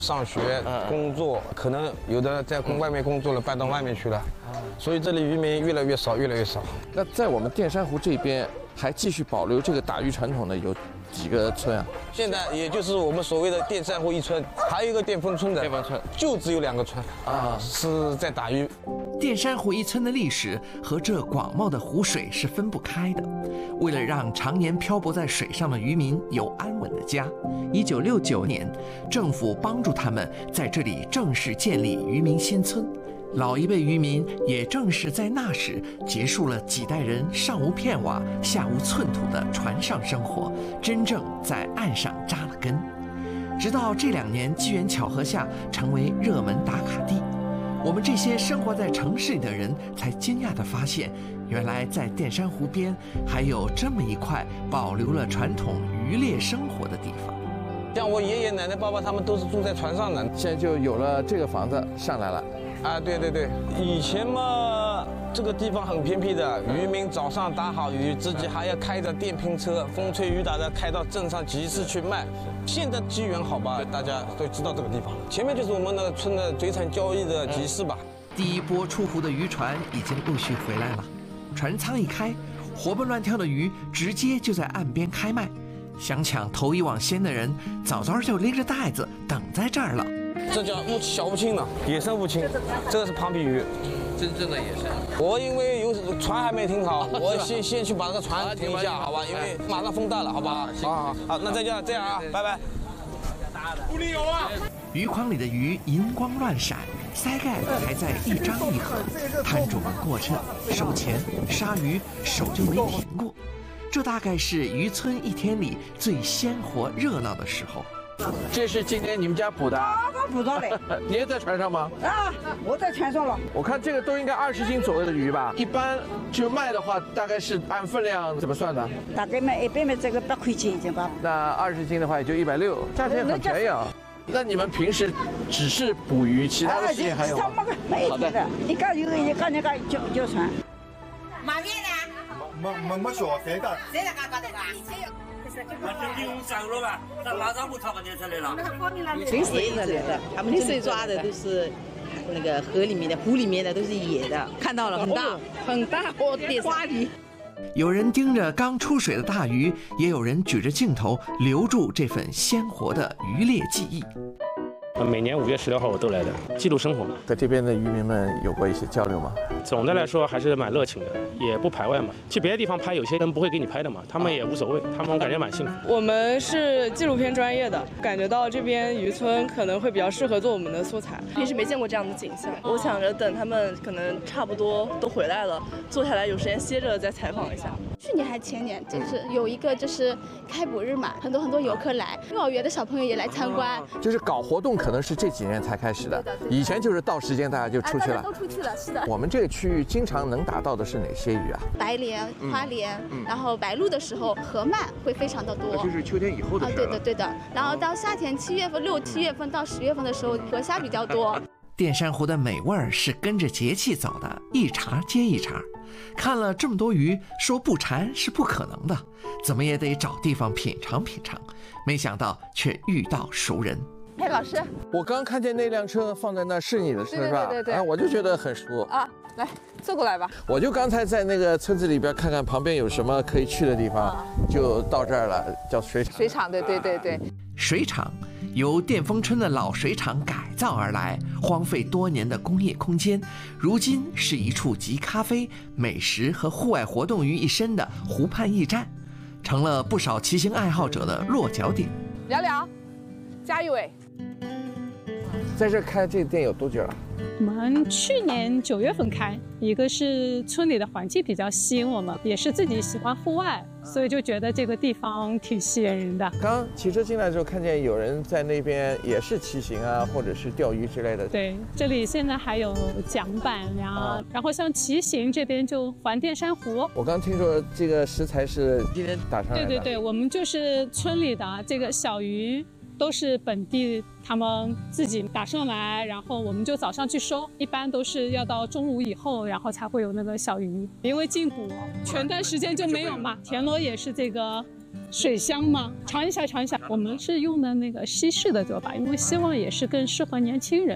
上学、工作，可能有的在外面工作了，搬到外面去了，所以这里渔民越来越少，越来越少。 那在我们淀山湖这边还继续保留这个打鱼传统的有几个村啊？ 现在也就是我们所谓的淀山湖1村，还有一个淀丰村的， 淀丰村就只有2个村啊，是在打鱼。 淀山湖1村的历史和这广袤的湖水是分不开的。为了让常年漂泊在水上的渔民有安稳的家，1969年，政府帮助他们在这里正式建立渔民新村。老一辈渔民也正是在那时结束了几代人上无片瓦、下无寸土的船上生活，真正在岸上扎了根。直到这2年机缘巧合下成为热门打卡地，我们这些生活在城市里的人才惊讶地发现，原来在淀山湖边还有这么一块保留了传统渔猎生活的地方。 像我爷爷奶奶、爸爸他们都是住在船上的， 现在就有了这个房子上来了。 啊，对对对，以前嘛，这个地方很偏僻的，渔民早上打好鱼，自己还要开着电瓶车，风吹雨打的开到镇上集市去卖。现在机缘好吧，大家都知道这个地方，前面就是我们那个村的水产交易的集市吧。 第一波出湖的渔船已经陆续回来了，船舱一开，活蹦乱跳的鱼直接就在岸边开卖。想抢头一网先的人，早早就拎着袋子等在这儿了。 这叫小乌青呢，野生乌青，这个是庞皮鱼， 真正的野生。 我因为有船还没停好，我先去把这个船停一下，好吧？因为马上风大了，好不好？好，那这样啊，拜拜。不能有啊！ 鱼筐里的鱼银光乱闪，鳃盖还在一张一合，摊主们过秤、收钱、杀鱼，手就没停过。这大概是渔村一天里最鲜活热闹的时候。 这是今天你们家捕的？ 我捕到的。 你也在船上吗？ 啊，我在船上了。 我看这个都应该20斤左右的鱼吧？一般就卖的话，大概是按分量怎么算的？ 大概卖100卖这个8块钱一斤吧。 那20斤的话也就160，价钱很便宜啊。那你们平时只是捕鱼，其他的事情还有吗？ 好的。你讲有一个那个叫船。 买面呢？ 没说谁的？ 谁来搞的啦？ 那这用上了吧？那马上不超过年才来了。 全是野的，他们这里抓的都是那个河里面的、湖里面的，都是野的。看到了，很大，很大，哦，得花鱼。 有人盯着刚出水的大鱼，也有人举着镜头留住这份鲜活的渔猎记忆。 每年5月16号我都来的，记录生活。 和这边的渔民们有过一些交流吗？ 总的来说还是蛮热情的，也不排外嘛。去别的地方拍，有些人不会给你拍的嘛，他们也无所谓，他们我感觉蛮幸福。 我们是纪录片专业的，感觉到这边渔村可能会比较适合做我们的素材。平时没见过这样的景象，我想着等他们可能差不多都回来了，坐下来有时间歇着再采访一下。 去年还前年，就是有一个就是开捕日嘛，很多游客来，幼儿园的小朋友也来参观。 就是搞活动可能是这几年才开始的，以前就是到时间大家就出去了。 都出去了，是的。 我们这个区域经常能打到的是哪些鱼啊？ 白鲢、花鲢，然后白鹭的时候河鳗会非常的多。 就是秋天以后的事了。 对的。然后到夏天7月份、6、7月份到10月份的时候，河虾比较多。 淀山湖的美味儿是跟着节气走的，一茬接一茬。看了这么多鱼，说不馋是不可能的，怎么也得找地方品尝品尝。没想到却遇到熟人。 哎，老师， 我刚看见那辆车放在那是你的车是吧？ 对。 我就觉得很熟啊，来坐过来吧。 我就刚才在那个村子里边看看旁边有什么可以去的地方，就到这儿了，叫水厂。 水厂，对。 水厂由淀丰村的老水厂改造而来，荒废多年的工业空间，如今是一处集咖啡、美食和户外活动于一身的湖畔驿站，成了不少骑行爱好者的落脚点。 聊，加一位。 在这开这店有多久了？ 我们去年9月份开，一个是村里的环境比较吸引我们，也是自己喜欢户外，所以就觉得这个地方挺吸引人的。 刚骑车进来的时候，看见有人在那边也是骑行啊，或者是钓鱼之类的。 对，这里现在还有桨板呀，然后像骑行这边就环淀山湖。 我刚听说这个食材是今天打上来的。 对，我们就是村里的这个小鱼。都是本地他们自己打上来，然后我们就早上去收，一般都是要到中午以后，然后才会有那个小鱼。因为禁捕，全段时间就没有嘛。田螺也是这个水香吗？尝一下，尝一下。我们是用的那个西式的做法，因为希望也是更适合年轻人。